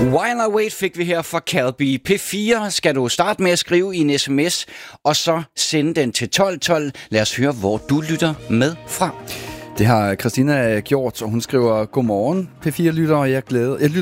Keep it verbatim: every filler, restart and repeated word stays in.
While I Wait fik vi her fra Calby. P fire skal du starte med at skrive i en sms, og så sende den til tolv tolv. Lad os høre, hvor du lytter med fra. Det har Christina gjort, og hun skriver: Godmorgen P fire-lytter, og jeg, glæder, jeg lytter